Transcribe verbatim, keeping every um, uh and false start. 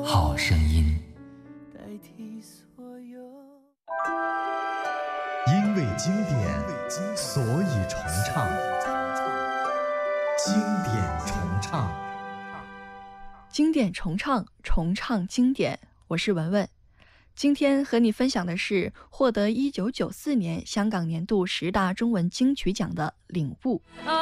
好声音。 因为经典，所以重唱。经典重唱， 经典重唱，重唱经典。我是文文，今天和你分享的是获得一九九四年香港年度十大中文金曲奖的《领悟》。